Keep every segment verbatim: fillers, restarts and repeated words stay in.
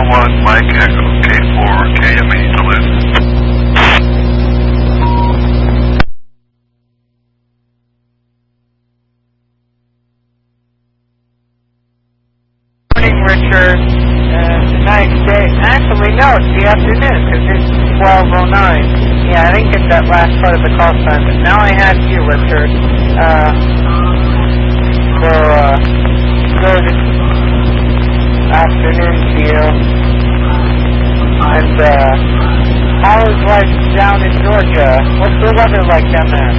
one, Mike Echo, K four, K M E, Duluth. Morning, Richard. Uh, tonight's day. Actually, no, it's the afternoon because it's twelve oh nine. Yeah, I didn't get that last part of the call sign, but now I have you, Richard. Uh, so, uh, good afternoon to you. And, uh, how is life down in Georgia? What's the weather like down there?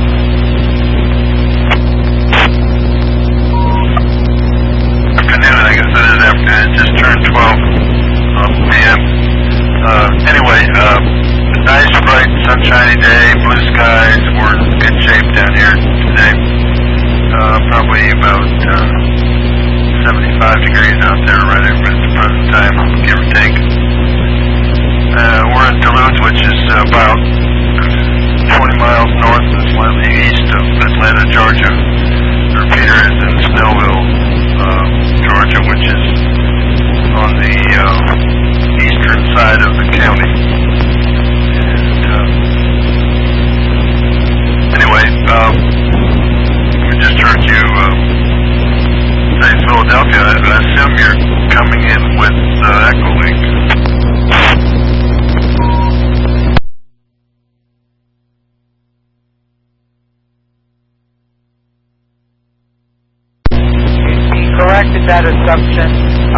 Afternoon, I guess that is afternoon. It just turned twelve p m Uh, anyway, uh, nice, bright, sunshiny day, blue skies. We're in good shape down here today. Uh, probably about uh, seventy-five degrees out there right at the present time, give or take. Uh, we're in Duluth, which is about twenty miles north and slightly east of Atlanta, Georgia. Our Peter is in Snellville, uh, Georgia, which is on the uh, eastern side of the county. And, uh, anyway, um, we just heard you uh, say Philadelphia. I, I assume you're coming in with uh, Echolink. Corrected that assumption.